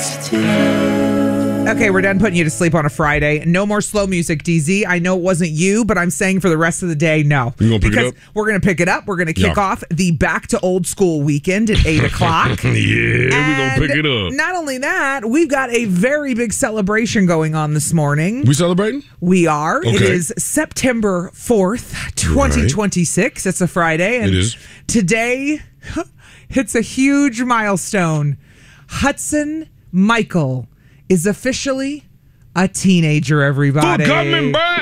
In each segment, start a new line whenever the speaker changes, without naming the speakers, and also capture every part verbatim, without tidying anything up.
Okay, we're done putting you to sleep on a Friday. No more slow music, D Z. I know it wasn't you, but I'm saying for the rest of the day, no.
You gonna pick
because
it up?
We're going to pick it up. We're going to kick
Yeah.
off the Back to Old School weekend at eight o'clock.
Yeah, we're going to pick it up.
Not only that, we've got a very big celebration going on this morning.
We celebrating?
We are.
Okay.
It is September fourth, twenty twenty-six. It's a Friday. And
It is.
Today, it's a huge milestone. Hudson Michael is officially a teenager, everybody.
For coming back.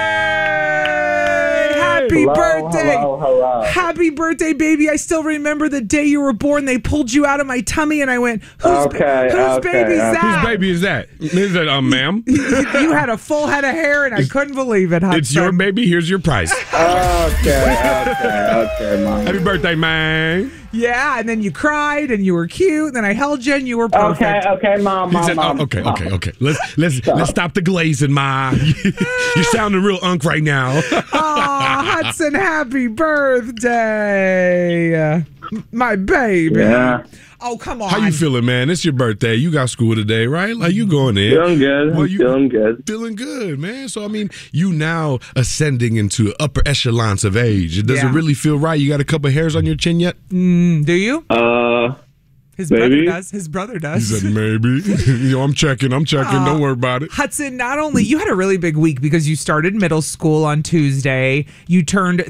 Hey, happy
Hello,
birthday.
hello, hello.
Happy birthday, baby. I still remember the day you were born. They pulled you out of my tummy, and I went, whose,
Okay,
whose
okay,
baby's
okay.
that?
Whose baby is that? Is that, um, ma'am?
You had a full head of hair, and I couldn't believe it, Hudson.
It's your baby. Here's your price.
Okay, okay, okay, mom.
Happy birthday, man.
Yeah, and then you cried, and you were cute, and then I held you, and you were perfect.
Okay, okay, mom,
He
mom,
said,
mom.
oh, okay,
mom.
okay, okay. Let's let's let's stop the glazing, ma. You're sounding real unk right now.
Aw, Hudson, happy birthday. My baby.
Yeah.
Oh, come on.
How you feeling, man? It's your birthday. You got school today, right? Like you going in?
Feeling good.
Well, you
feeling good.
feeling good, man. So I mean, you now ascending into upper echelons of age. Does
Yeah.
it really feel right? You got a couple hairs on your chin yet?
Mm, do you?
Uh,
His
maybe.
brother does. His brother
He
does.
said maybe. Yo, I'm checking. I'm checking.
Uh,
Don't worry about it.
Hudson, not only you had a really big week because you started middle school on Tuesday, you turned